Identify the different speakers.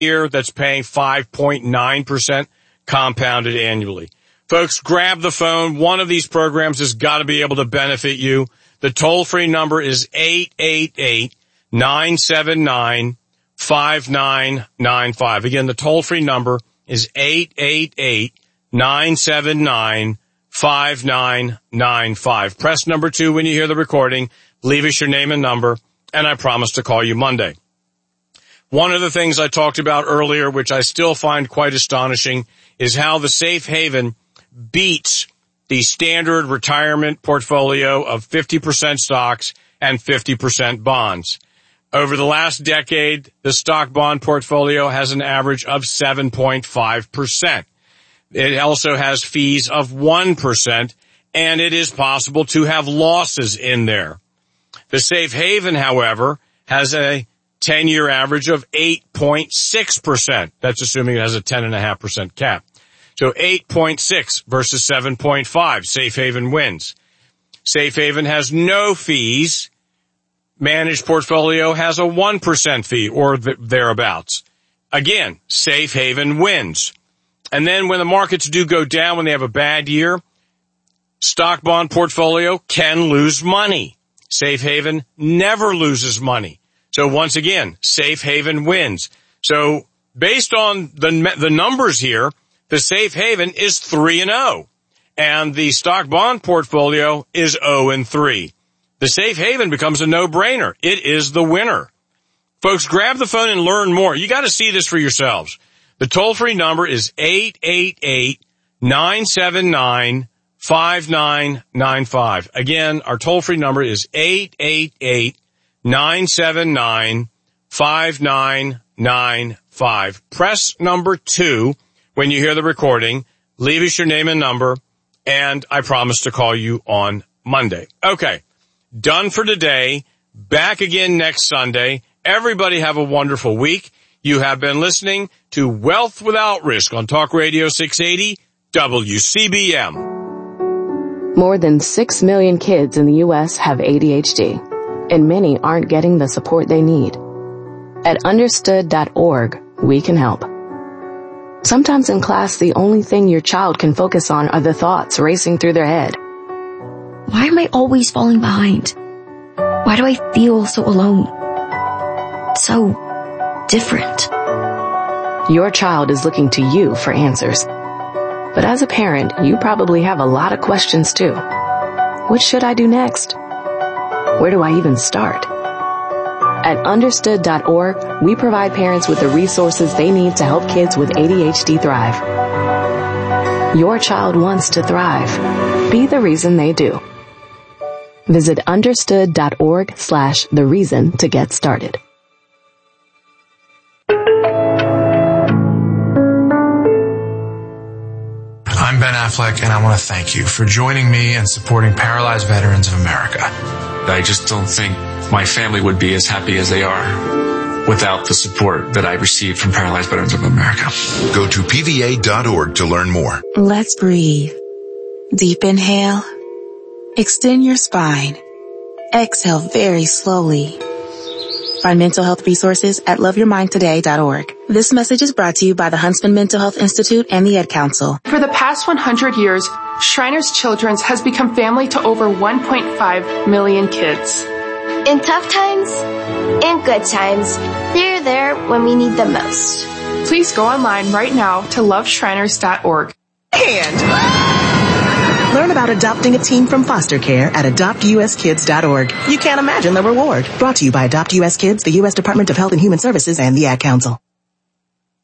Speaker 1: year that's paying 5.9% compounded annually. Folks, grab the phone. One of these programs has got to be able to benefit you. The toll-free number is 888-979-5995. Again, the toll-free number is 888-979-5995. Press number 2 when you hear the recording. Leave us your name and number, and I promise to call you Monday. One of the things I talked about earlier, which I still find quite astonishing, is how the Safe Haven beats the standard retirement portfolio of 50% stocks and 50% bonds. Over the last decade, the stock bond portfolio has an average of 7.5%. It also has fees of 1%, and it is possible to have losses in there. The Safe Haven, however, has a 10-year average of 8.6%. That's assuming it has a 10.5% cap. So 8.6 versus 7.5. Safe Haven wins. Safe Haven has no fees. Managed portfolio has a 1% fee or thereabouts. Again, Safe Haven wins. And then when the markets do go down, when they have a bad year, stock bond portfolio can lose money. Safe Haven never loses money. So once again, Safe Haven wins. So based on the numbers here, the Safe Haven is 3-0, and the stock bond portfolio is 0-3. The Safe Haven becomes a no-brainer. It is the winner. Folks, grab the phone and learn more. You got to see this for yourselves. The toll-free number is 888-979-5995. Again, our toll-free number is 888-979-5995. Press number 2 when you hear the recording. Leave us your name and number, and I promise to call you on Monday. Okay, done for today. Back again next Sunday. Everybody have a wonderful week. You have been listening to Wealth Without Risk on Talk Radio 680 WCBM.
Speaker 2: More than 6 million kids in the U.S. have ADHD, and many aren't getting the support they need. At understood.org, we can help. Sometimes in class, the only thing your child can focus on are the thoughts racing through their head.
Speaker 3: Why am I always falling behind? Why do I feel so alone? So different.
Speaker 2: Your child is looking to you for answers. But as a parent, you probably have a lot of questions too. What should I do next? Where do I even start? At understood.org, we provide parents with the resources they need to help kids with ADHD thrive. Your child wants to thrive. Be the reason they do. Visit understood.org/the reason to get started.
Speaker 4: I'm Ben Affleck, and I want to thank you for joining me and supporting Paralyzed Veterans of America.
Speaker 5: I just don't think my family would be as happy as they are without the support that I received from Paralyzed Veterans of America.
Speaker 6: Go to PVA.org to learn more.
Speaker 7: Let's breathe. Deep inhale. Extend your spine. Exhale very slowly. Find mental health resources at loveyourmindtoday.org. This message is brought to you by the Huntsman Mental Health Institute and the Ed Council.
Speaker 8: For the past 100 years, Shriners Children's has become family to over 1.5 million kids.
Speaker 9: In tough times, in good times, they're there when we need them most.
Speaker 8: Please go online right now to loveshriners.org.
Speaker 10: Learn about adopting a teen from foster care at adoptuskids.org. You can't imagine the reward. Brought to you by Adopt U.S. Kids, the U.S. Department of Health and Human Services, and the Ad Council.